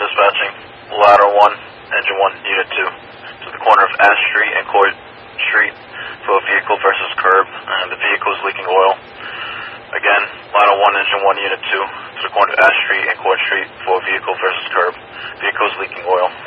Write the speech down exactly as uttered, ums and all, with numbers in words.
dispatching ladder one, engine one, unit two, to the corner of Ash Street and Court Street for a vehicle versus curb, and the vehicle is leaking oil. Again, ladder one, engine one, unit two, to the corner of Ash Street and Court Street for a vehicle versus curb. Vehicle is leaking oil.